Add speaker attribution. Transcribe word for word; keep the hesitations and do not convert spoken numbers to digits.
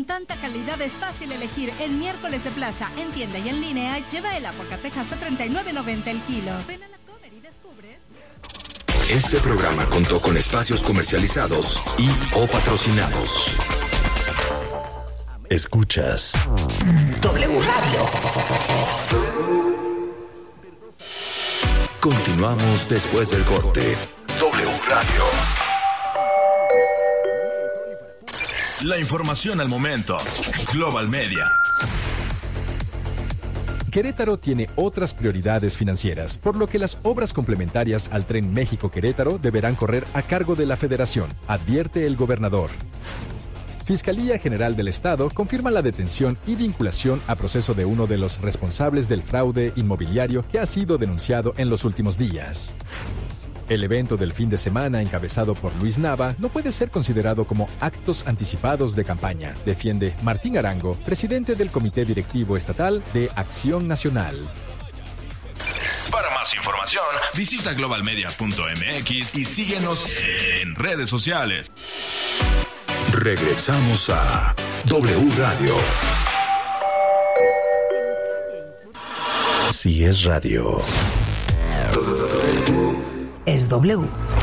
Speaker 1: tanta calidad es fácil elegir. En Miércoles de Plaza, en tienda y en línea, lleva el aguacatejas a treinta y nueve noventa el kilo. Ven a la Comer y descubre.
Speaker 2: Este programa contó con espacios comercializados y o patrocinados. Escuchas
Speaker 3: W Radio.
Speaker 2: Continuamos después del corte. W Radio.
Speaker 4: La información al momento. Global Media.
Speaker 5: Querétaro tiene otras prioridades financieras, por lo que las obras complementarias al Tren México-Querétaro deberán correr a cargo de la Federación, advierte el gobernador. Fiscalía General del Estado confirma la detención y vinculación a proceso de uno de los responsables del fraude inmobiliario que ha sido denunciado en los últimos días. El evento del fin de semana, encabezado por Luis Nava, no puede ser considerado como actos anticipados de campaña, defiende Martín Arango, presidente del Comité Directivo Estatal de Acción Nacional.
Speaker 4: Para más información, visita global media punto m x y síguenos en redes sociales.
Speaker 2: Regresamos a W Radio. Si es radio,
Speaker 3: es W.